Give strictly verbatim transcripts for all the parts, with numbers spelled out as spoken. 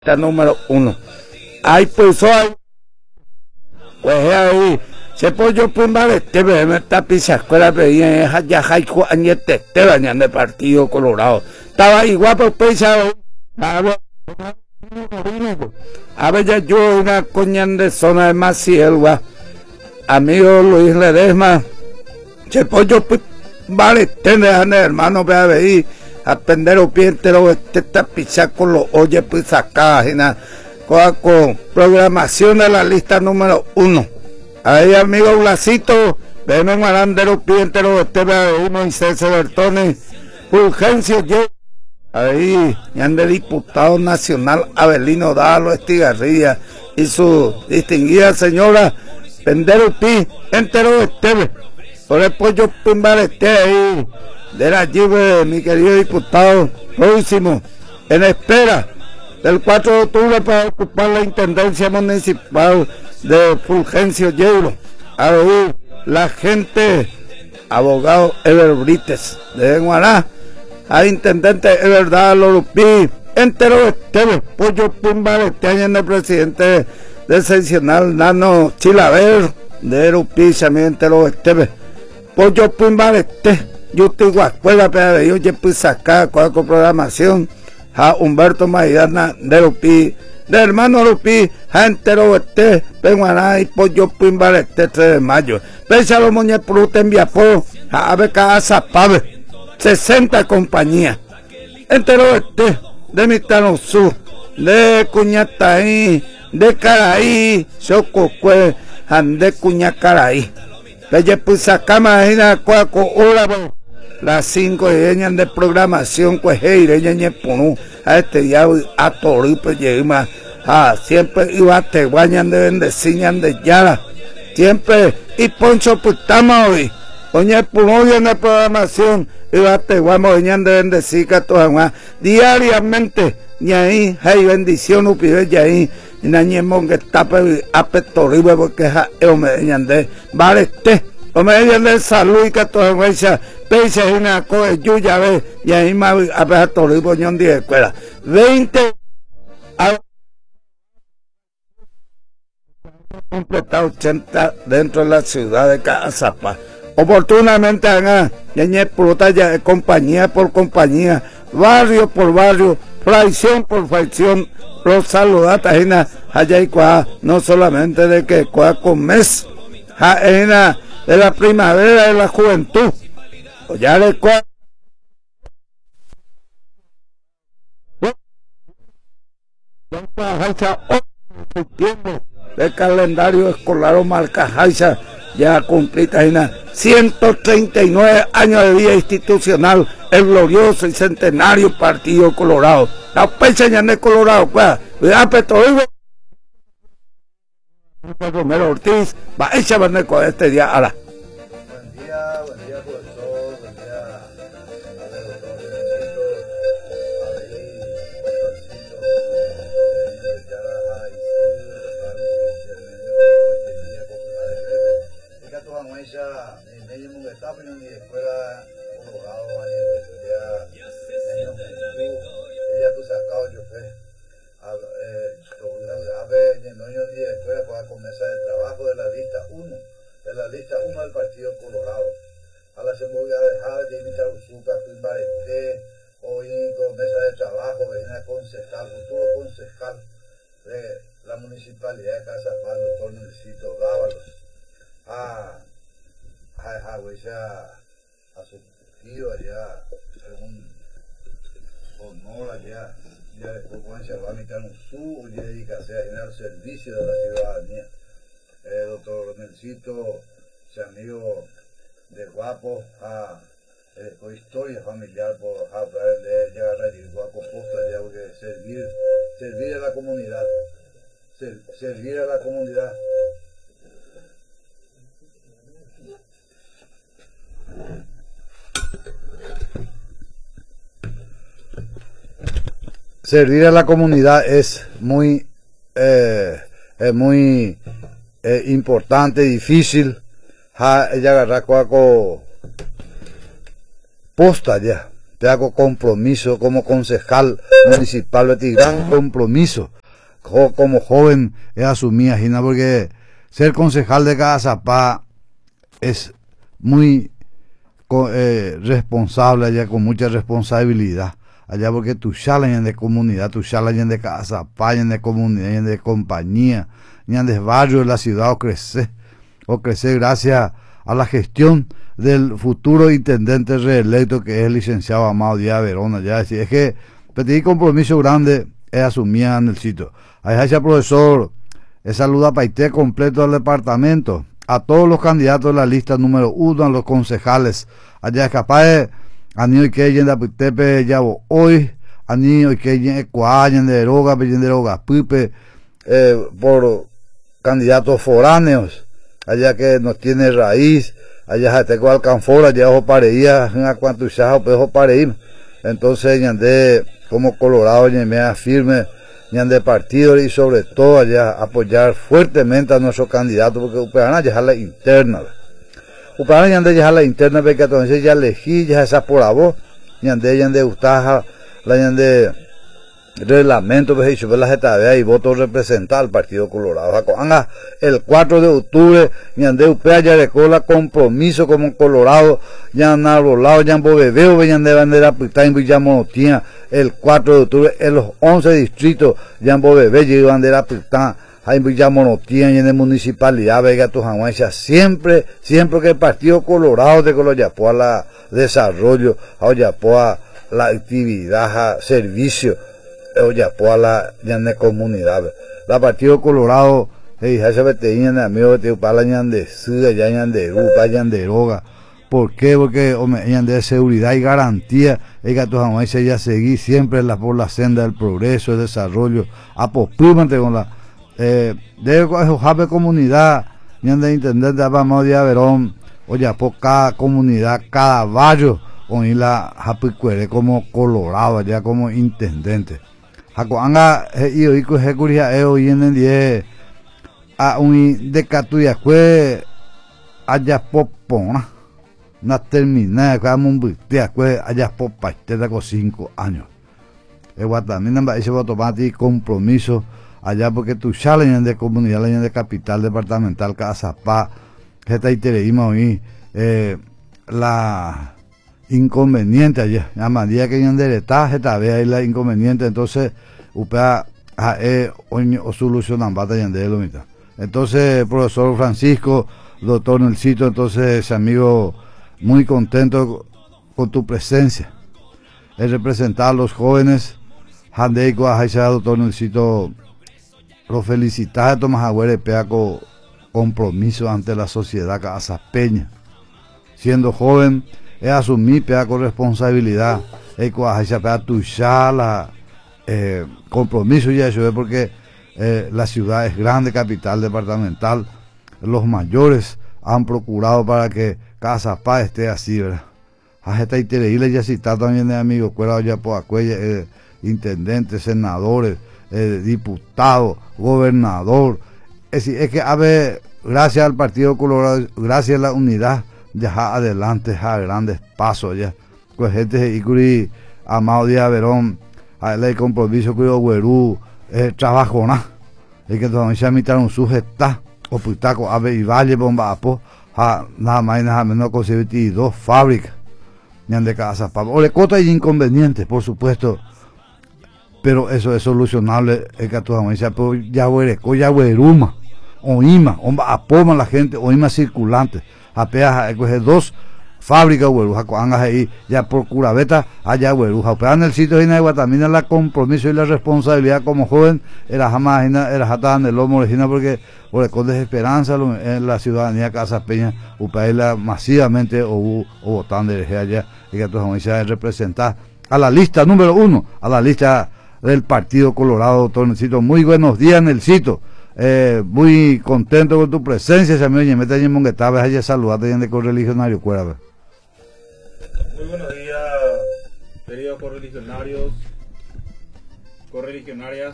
Está número uno. Hay personas, pues ahí, se pollo primero este me está pisa escuela veía esa ya haiku añete te bañan de Partido Colorado. Estaba igual por pensado. A ver, a ver ya yo una coña de zona de Maciel, amigo Luis Ledesma, se pollo vale tener hermano ve a ver aprender o bien te lo está pisa con los oye pues acá con programación de la lista número uno. Ahí amigo Blasito, ven marandero pientero este uno y César Bertone, Fulgencio yo, ahí yan de diputado nacional Abelino Dalo Estigarrilla y su distinguida señora Pendero Pi, entero Esteve, por el pollo Pimbar este ahí, de la Jive, mi querido diputado próximo, en espera del cuatro de octubre para ocupar la intendencia municipal de Fulgencio Yebro. Ahí la gente, abogado Ever Brites de Guaná, a intendente Everdad Lorupí, entero Esteve, pollo Pimbar este año en el presidente del seccional Nano Chilaver de Erupí, también entero Esteve, pollo Pimbar este. Yo estoy guascuela, pero yo ya puse acá con programación a Humberto Maidana de Lupi, de hermano Lupi, a entero este, Penguaná y pollo Pimbar este tres de mayo. Pese a los moñes en Viapó, a Beca Azapave, sesenta compañías. Entero este, de Mitano Sur, de Cuñataí, de Caraí, Chococue, de Cuñacaraí. Pese puse acá, imagina, cuaco, hola, las cinco de de programación pues hey ponu a este día a Toripe lleguima a siempre iba a te guañan de bendeciñan de yara siempre y Poncho putama hoy oñe ponu en la programación iba a te guañan de bendecica toda más diariamente y ahí hay bendición upide y ahí y nañemon que tape a Toripe porque es el me de vale este o me digan de salud y que toda esa pese en una cosa yuya ve y ahí más a ver a todo el boñón de escuela veinte a completado ochenta dentro de la ciudad de Cazapá. Oportunamente hagan ya puta ya compañía por compañía, barrio por barrio, fracción por fracción, los saludatas allá y cuá, no solamente de que cuá con mes ja, de la primavera de la juventud, o ya le cuadra el calendario escolar o marcajaisa ya cumplida ciento treinta y nueve años de vida institucional, el glorioso y centenario Partido Colorado. La pecha ya de Colorado, pues, cuidado, Petrolero. Romero Ortiz, va a echar con este día a la. Buen día, buen día profesor, buen día a de la lista uno del Partido Colorado. A la semilla de dejar de imitar Uzuca, Pimbarete, hoy con mesa de trabajo, venía concejal, futuro concejal de la municipalidad de Cazapá, el doctor Nelsito Dávalos, a a a su tío allá, un honor allá, ya después con ese Abanican Uzú, y dedicarse a llenar servicio de la ciudadanía. El doctor Nelsito, ese amigo de guapo, a eh, con historia familiar por a través de llegar a ir guapo posta ya porque servir, servir a la comunidad, ser, servir a la comunidad. Servir a la comunidad es muy eh, es muy eh, importante, difícil. Ja, ella agarra cuaco posta ya Peaco compromiso como concejal municipal, Betty, gran compromiso. Como joven es asumida, Gina, porque ser concejal de Cagazapá es muy eh, responsable allá, con mucha responsabilidad. Allá porque tu chala de comunidad, tu chala de Cagazapá, de comunidad, de compañía, de barrio de la ciudad, o crecer, o crecer gracias a la gestión del futuro intendente reelecto, que es el licenciado Amado Díaz Verona. Ya es, es que pedí compromiso grande es asumida en el sitio. Ahí ese profesor, es saluda para usted completo del departamento, a todos los candidatos de la lista número uno, a los concejales, allá es capaz de ani que yenda putepe ya hoy, ani que yenda cuayan de droga, de droga, pipe, eh, por candidatos foráneos, allá que no tiene raíz, allá te cual canfora, allá ojo pareía, en cuanto usajo, pues ojo pareí. Entonces, yandé como Colorado, yandé firme, yandé partido y sobre todo allá apoyar fuertemente a nuestro candidato, porque upeana ya la interna. Upeana yandé ya la interna, porque entonces ya elegí, ya esa por la voz, yandé, yandé gustaja, la yandé reglamento, pues dicho, la jeta y voto representar al Partido Colorado. Anga el cuatro de octubre, yandé upea ya recola compromiso como Colorado, ya han arbolado, ya han bobebeo, ya han de bandera pita en Villamonotía, el cuatro de octubre, en los once distritos, ya han bobebeo, ya bandera pita en Villamonotía, y en la municipalidad, Vega Tujanguancha, siempre, siempre que el Partido Colorado de Coloyapo a la desarrollo, a Oyapo a la actividad, a servicio, oye, pues la ñande comunidad, la Partido Colorado, hey, ese veterinario de amigo de para la ñande suda, ya ñande upa, ñande droga. ¿Por qué? Porque, hombre, ñande seguridad y garantía, es que tu jamás ya seguir siempre la, por la senda del progreso, el desarrollo, apopúmate con la, eh, de la comunidad, ñande intendente, vamos a Verón, oye, por cada comunidad, cada barrio, con la japicuere como Colorado, allá como intendente. Hakuanga iyo iko hekuria eo yenen die a un de catuya kue allá popona na termina como un butea kue allá popa te con cinco años. E guatamina ba ese automati compromiso allá porque tu challenge de comunidad de capital departamental Cagazapá está itereima hoy eh, la inconveniente allá, a medida que en deretaje todavía hay la inconveniente, entonces upea eh, o solucionan batalla de lo mitad. Entonces, profesor Francisco, doctor Nelsito, entonces amigo, muy contento con tu presencia, el representar a los jóvenes, Handeiko a doctor Nelsito, lo felicitar a Tomás Agüere Peaco compromiso ante la sociedad casapeña, siendo joven es asumir pea con responsabilidad, es tu la eh, compromiso ya eso es porque eh, la ciudad es grande, capital departamental, los mayores han procurado para que Cagazapá esté así, ¿verdad? Hasta y ya cita también de amigos, cuera ya por eh, intendentes, senadores, eh, diputados, gobernador, es decir, es que a ver, gracias al Partido Colorado, gracias a la unidad, ya adelante, a grandes pasos ya. Pues gente de Icuri, Amado Díaz Verón, a el compromiso que yo güerú, eh, trabajo na, es que todavía se emitaron sujetas, o putaco, ave y valle, bomba, apo, a nada más y nada menos conseguir dos fábricas, ni de Cagazapá. O le cota y inconvenientes, por supuesto, pero eso es solucionable, es que todavía se ya güereco, ya güeruma, o ima, bomba, apoma la gente, o ima circulante. Apeas dos fábricas hueruja cuando ahí ya por curabeta allá hueruja pero en el sitio de Guatamina la compromiso y la responsabilidad como joven era jamás era jata en el lomo original porque por el conde de esperanza en la ciudadanía Casapeña upaela masivamente o o votando de allá y que todos se representar a la lista número uno a la lista del Partido Colorado. Doctor Nelsito, muy buenos días, Nelsito. Eh, muy contento con tu presencia, se me meta en Monguetá, allá saludarte de correligionario, cuera. Muy buenos días, queridos correligionarios, correligionarias,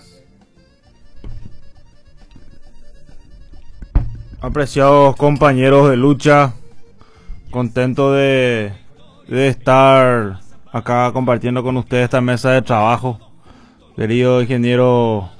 apreciados compañeros de lucha, contento de, de estar acá compartiendo con ustedes esta mesa de trabajo. Querido ingeniero